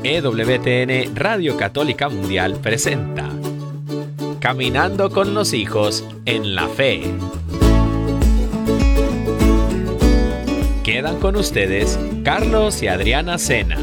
EWTN Radio Católica Mundial presenta Caminando con los hijos en la fe. Quedan con ustedes Carlos y Adriana Sena.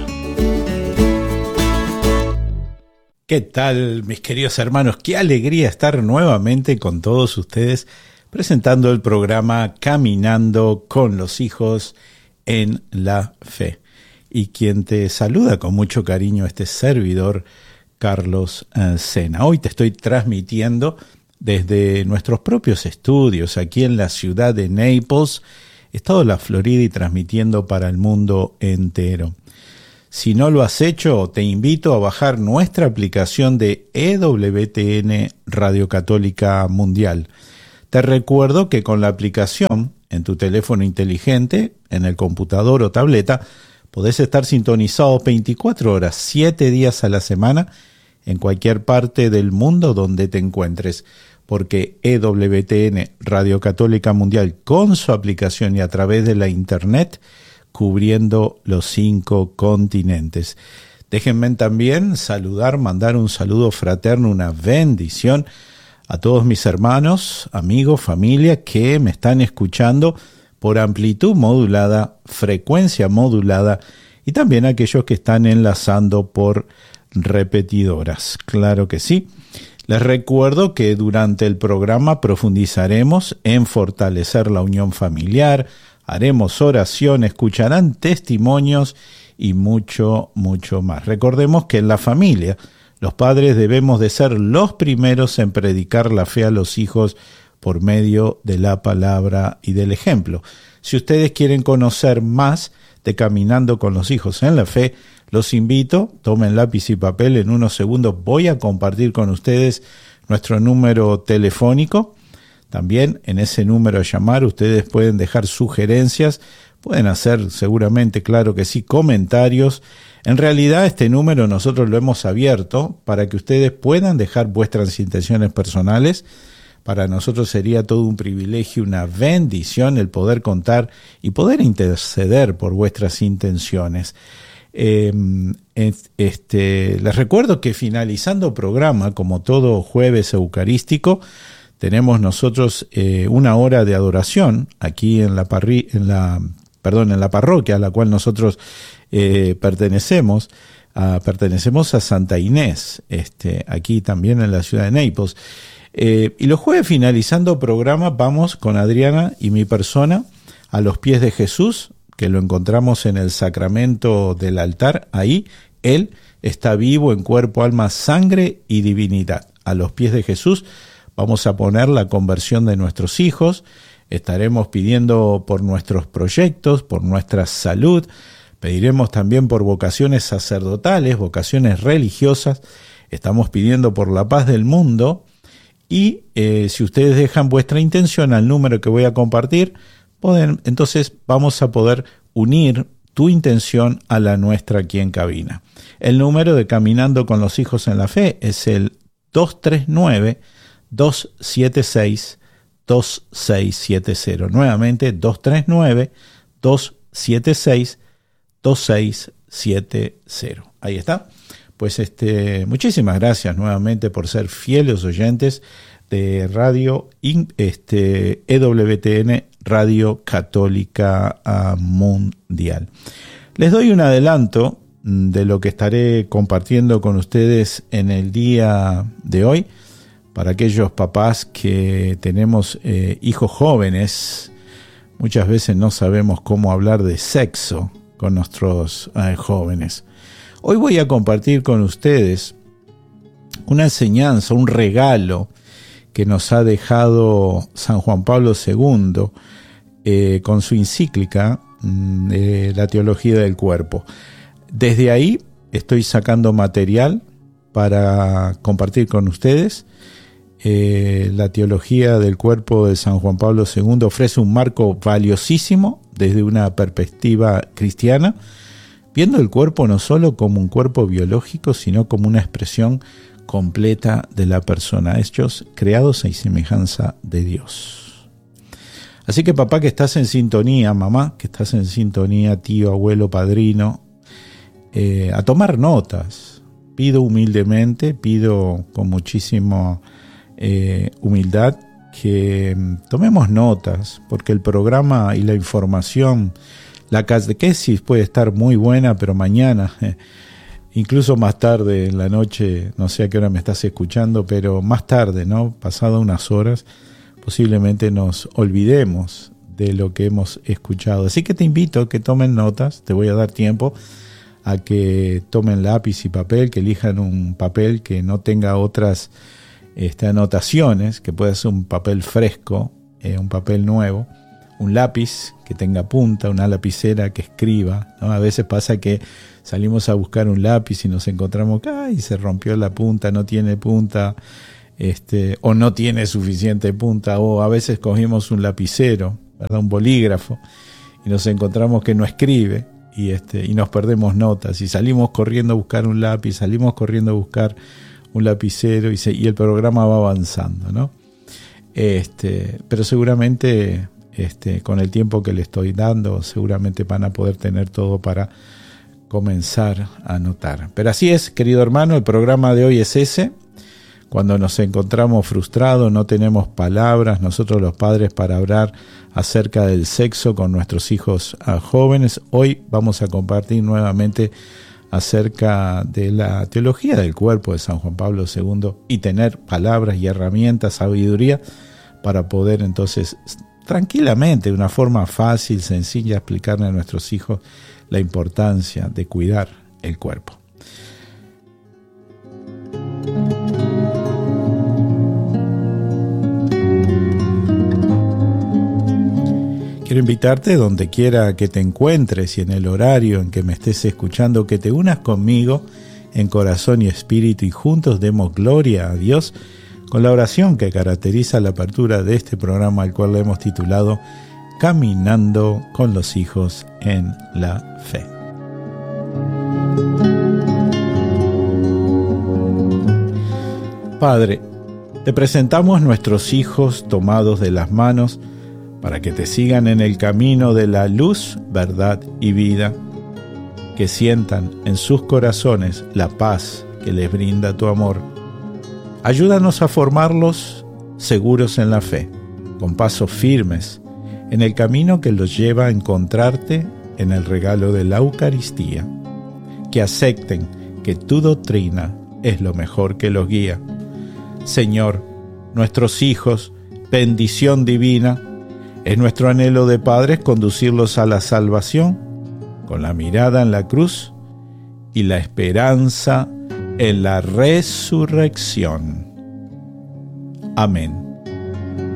¿Qué tal, mis queridos hermanos? Qué alegría estar nuevamente con todos ustedes presentando el programa Caminando con los hijos en la fe. Y quien te saluda con mucho cariño, este servidor, Carlos Sena. Hoy te estoy transmitiendo desde nuestros propios estudios aquí en la ciudad de Naples, estado de la Florida, y transmitiendo para el mundo entero. Si no lo has hecho, te invito a bajar nuestra aplicación de EWTN Radio Católica Mundial. Te recuerdo que con la aplicación en tu teléfono inteligente, en el computador o tableta, podés estar sintonizado 24 horas, 7 días a la semana, en cualquier parte del mundo donde te encuentres, porque EWTN Radio Católica Mundial, con su aplicación y a través de la internet, cubriendo los 5 continentes. Déjenme también saludar, mandar un saludo fraterno, una bendición a todos mis hermanos, amigos, familia que me están escuchando por amplitud modulada, frecuencia modulada, y también aquellos que están enlazando por repetidoras. Claro que sí. Les recuerdo que durante el programa profundizaremos en fortalecer la unión familiar, haremos oración, escucharán testimonios y mucho, mucho más. Recordemos que en la familia los padres debemos de ser los primeros en predicar la fe a los hijos por medio de la palabra y del ejemplo. Si ustedes quieren conocer más de Caminando con los hijos en la fe, los invito, tomen lápiz y papel, en unos segundos voy a compartir con ustedes nuestro número telefónico. También en ese número a llamar ustedes pueden dejar sugerencias, pueden hacer seguramente, claro que sí, comentarios. En realidad este número nosotros lo hemos abierto para que ustedes puedan dejar vuestras intenciones personales. Para nosotros sería todo un privilegio, una bendición el poder contar y poder interceder por vuestras intenciones. Les recuerdo que finalizando programa, como todo jueves eucarístico, tenemos nosotros una hora de adoración aquí en la parroquia a la cual nosotros pertenecemos a Santa Inés, aquí también en la ciudad de Naples. Y los jueves finalizando programa vamos con Adriana y mi persona a los pies de Jesús, que lo encontramos en el sacramento del altar. Ahí Él está vivo en cuerpo, alma, sangre y divinidad. A los pies de Jesús vamos a poner la conversión de nuestros hijos, estaremos pidiendo por nuestros proyectos, por nuestra salud, pediremos también por vocaciones sacerdotales, vocaciones religiosas, estamos pidiendo por la paz del mundo. Y si ustedes dejan vuestra intención al número que voy a compartir, entonces vamos a poder unir tu intención a la nuestra aquí en cabina. El número de Caminando con los hijos en la fe es el 239-276-2670. Nuevamente, 239-276-2670. Ahí está. Pues muchísimas gracias nuevamente por ser fieles oyentes de radio EWTN Radio Católica Mundial. Les doy un adelanto de lo que estaré compartiendo con ustedes en el día de hoy. Para aquellos papás que tenemos hijos jóvenes, muchas veces no sabemos cómo hablar de sexo con nuestros jóvenes. Hoy voy a compartir con ustedes una enseñanza, un regalo que nos ha dejado San Juan Pablo II con su encíclica La Teología del Cuerpo. Desde ahí estoy sacando material para compartir con ustedes. La Teología del Cuerpo de San Juan Pablo II ofrece un marco valiosísimo desde una perspectiva cristiana, viendo el cuerpo no solo como un cuerpo biológico, sino como una expresión completa de la persona, hechos creados a semejanza de Dios. Así que papá que estás en sintonía, mamá que estás en sintonía, tío, abuelo, padrino, a tomar notas. Pido humildemente, pido con muchísima humildad que tomemos notas, porque el programa y la información, la catequesis puede estar muy buena, pero mañana, incluso más tarde en la noche, no sé a qué hora me estás escuchando, pero más tarde, ¿no? Pasado unas horas, posiblemente nos olvidemos de lo que hemos escuchado. Así que te invito a que tomen notas, te voy a dar tiempo a que tomen lápiz y papel, que elijan un papel que no tenga otras anotaciones, que pueda ser un papel fresco, un papel nuevo, un lápiz que tenga punta, una lapicera que escriba, ¿no? A veces pasa que salimos a buscar un lápiz y nos encontramos que ¡ay! Se rompió la punta, no tiene punta, o no tiene suficiente punta, o a veces cogimos un lapicero, ¿verdad? Un bolígrafo, y nos encontramos que no escribe, y nos perdemos notas, y salimos corriendo a buscar un lápiz, salimos corriendo a buscar un lapicero, y el programa va avanzando, ¿no? Pero seguramente con el tiempo que le estoy dando, seguramente van a poder tener todo para comenzar a anotar. Pero así es, querido hermano, el programa de hoy es ese. Cuando nos encontramos frustrados, no tenemos palabras, nosotros los padres, para hablar acerca del sexo con nuestros hijos jóvenes, hoy vamos a compartir nuevamente acerca de la teología del cuerpo de San Juan Pablo II y tener palabras y herramientas, sabiduría, para poder entonces tranquilamente, de una forma fácil, sencilla, explicarle a nuestros hijos la importancia de cuidar el cuerpo. Quiero invitarte, donde quiera que te encuentres y en el horario en que me estés escuchando, que te unas conmigo en corazón y espíritu, y juntos demos gloria a Dios con la oración que caracteriza la apertura de este programa, al cual le hemos titulado Caminando con los hijos en la fe. Padre, te presentamos nuestros hijos tomados de las manos para que te sigan en el camino de la luz, verdad y vida, que sientan en sus corazones la paz que les brinda tu amor. Ayúdanos a formarlos seguros en la fe, con pasos firmes en el camino que los lleva a encontrarte en el regalo de la Eucaristía, que acepten que tu doctrina es lo mejor que los guía. Señor, nuestros hijos, bendición divina, es nuestro anhelo de padres conducirlos a la salvación con la mirada en la cruz y la esperanza en la resurrección. Amén.